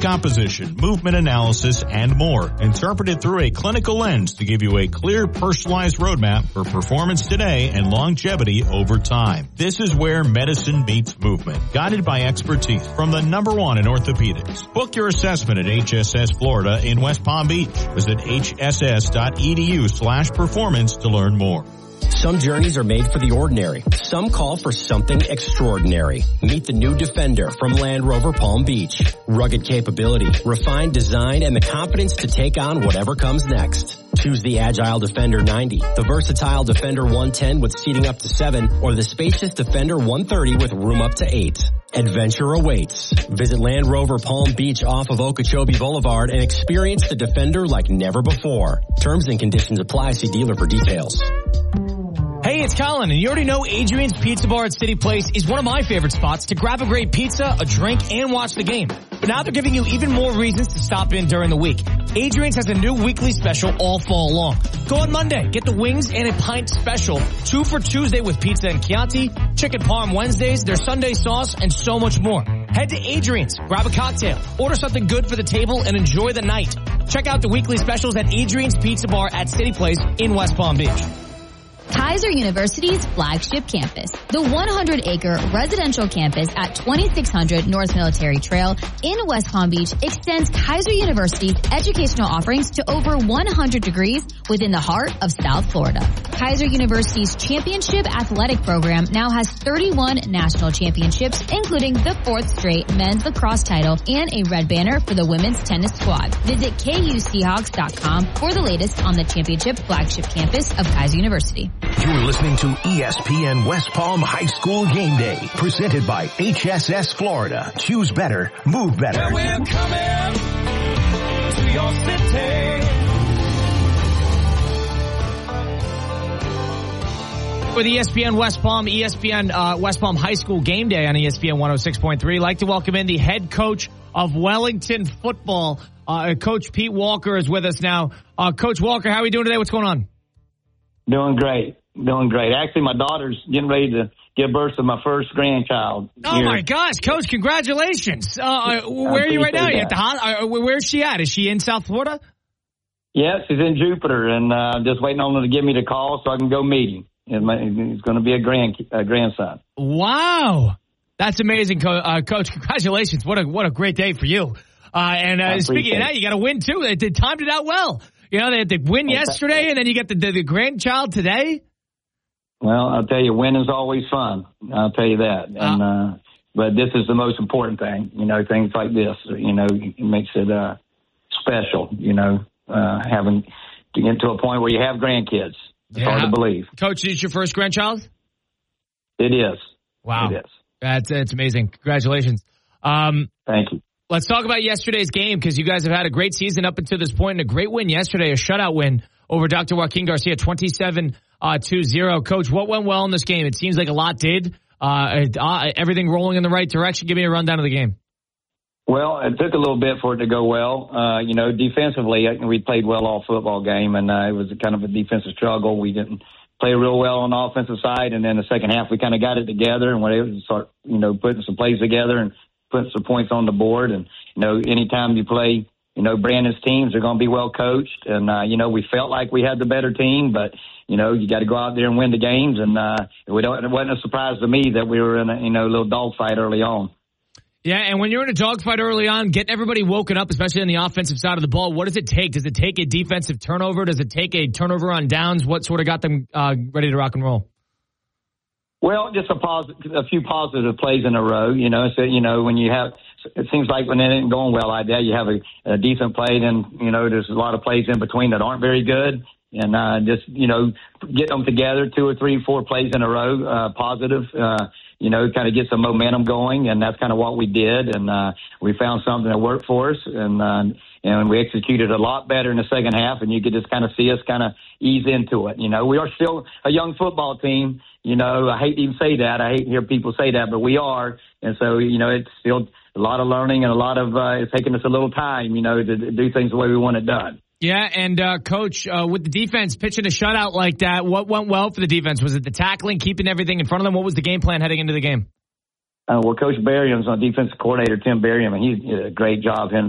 composition, movement analysis, and more, interpreted through a clinical lens to give you a clear, personalized roadmap for performance today and longevity over time. This is where medicine meets movement, guided by expertise from the #1 in orthopedics. Book your assessment at HSS Florida in West Palm Beach. Visit hss.edu/performance to learn more. Some journeys are made for the ordinary. Some call for something extraordinary. Meet the new Defender from Land Rover Palm Beach. Rugged capability, refined design, and the confidence to take on whatever comes next. Choose the agile Defender 90, the versatile Defender 110 with seating up to 7, or the spacious Defender 130 with room up to 8. Adventure awaits. Visit Land Rover Palm Beach off of Okeechobee Boulevard and experience the Defender like never before. Terms and conditions apply. See dealer for details. Hey, it's Colin, and you already know Adrian's Pizza Bar at City Place is one of my favorite spots to grab a great pizza, a drink, and watch the game. But now they're giving you even more reasons to stop in during the week. Adrian's has a new weekly special all fall long. Go on Monday, get the wings and a pint special, 2 for Tuesday with pizza and Chianti, chicken parm Wednesdays, their Sunday sauce, and so much more. Head to Adrian's, grab a cocktail, order something good for the table, and enjoy the night. Check out the weekly specials at Adrian's Pizza Bar at City Place in West Palm Beach. Kaiser University's flagship campus, the 100-acre residential campus at 2600 North Military Trail in West Palm Beach, extends Kaiser University's educational offerings to over 100 degrees within the heart of South Florida. Kaiser University's championship athletic program now has 31 national championships, including the 4th straight men's lacrosse title and a red banner for the women's tennis squad. Visit KUSeahawks.com for the latest on the championship flagship campus of Kaiser University. You're listening to ESPN West Palm High School Game Day, presented by HSS Florida. Choose better, move better. Well, we're coming to your city. With ESPN West Palm, West Palm High School Game Day on ESPN 106.3. I'd like to welcome in the head coach of Wellington football. Coach Pete Walker is with us now. Coach Walker, how are we doing today? What's going on? Doing great. Actually, my daughter's getting ready to give birth to my first grandchild. Oh, my gosh. Coach, congratulations. Where are you right now? Are you at the where's she at? Is she in South Florida? Yeah, she's in Jupiter, and just waiting on her to give me the call so I can go meet him. It's going to be a grandson. Wow. That's amazing, Coach. Congratulations. What a great day for you. And speaking of that, you got a win, too. They timed it out well. You know, they had the win yesterday, and then you get the grandchild today. Well, I'll tell you, winning is always fun. I'll tell you that. And but this is the most important thing. You know, things like this. You know, it makes it special. You know, having to get to a point where you have grandkids. It's hard to believe. Coach, is your first grandchild? It is. Wow, it is. That's amazing. Congratulations. Thank you. Let's talk about yesterday's game because you guys have had a great season up until this point and a great win yesterday, a shutout win over Dr. Joaquin Garcia, 27-0. Coach, what went well in this game? It seems like a lot did. Everything rolling in the right direction. Give me a rundown of the game. Well, it took a little bit for it to go well. You know, defensively, we played well all football game, and it was kind of a defensive struggle. We didn't play real well on the offensive side, and then the second half we kind of got it together and were able to start, you know, putting some plays together and putting some points on the board. And, you know, anytime you play, you know, Brandon's teams are going to be well coached. And, you know, we felt like we had the better team, but, you know, you got to go out there and win the games. And it wasn't a surprise to me that we were in a, you know, little dogfight early on. Yeah, and when you're in a dogfight early on, getting everybody woken up, especially on the offensive side of the ball, what does it take? Does it take a defensive turnover? Does it take a turnover on downs? What sort of got them ready to rock and roll? Well, just a few positive plays in a row, you know. So, you know, when you have, it seems like when it ain't going well like that, you have a decent play, then, you know, there's a lot of plays in between that aren't very good. And just, you know, get them together, 2 or 3, 4 plays in a row, positive, you know, kind of get some momentum going. And that's kind of what we did. And we found something that worked for us. And we executed a lot better in the second half. And you could just kind of see us kind of ease into it. You know, we are still a young football team. You know, I hate to even say that. I hate to hear people say that, but we are. And so, you know, it's still a lot of learning and a lot of it's taking us a little time, you know, to do things the way we want it done. Yeah, and Coach, with the defense pitching a shutout like that, what went well for the defense? Was it the tackling, keeping everything in front of them? What was the game plan heading into the game? Well, Coach Berriam's on defensive coordinator, Tim Berriam, and he did a great job